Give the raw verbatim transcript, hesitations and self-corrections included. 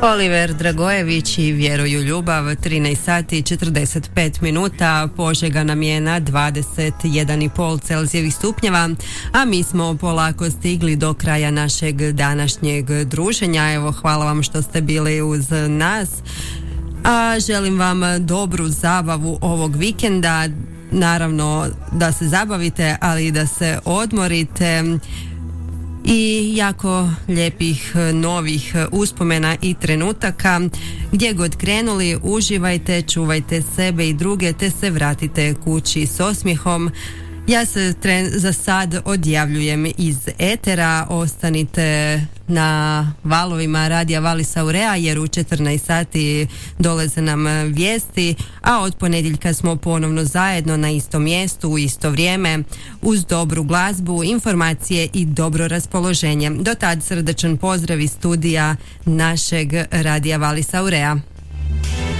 Oliver Dragojević i Vjeruj u ljubav, trinaest sati i četrdeset pet minuta, Požega nam je na dvadeset jedan i pol Celzijevih stupnjeva, a mi smo polako stigli do kraja našeg današnjeg druženja. Evo, hvala vam što ste bili uz nas, a želim vam dobru zabavu ovog vikenda, naravno da se zabavite, ali i da se odmorite i jako lijepih novih uspomena i trenutaka. Gdje god krenuli, uživajte, čuvajte sebe i druge, te se vratite kući s osmijehom. Ja se tren, za sad odjavljujem iz etera. Ostanite na valovima radija Valis Aurea, jer u četrnaest sati dolaze nam vijesti, a od ponedjeljka smo ponovno zajedno na istom mjestu u isto vrijeme uz dobru glazbu, informacije i dobro raspoloženje. Do tad srdečan pozdrav iz studija našeg radija Valis Aurea.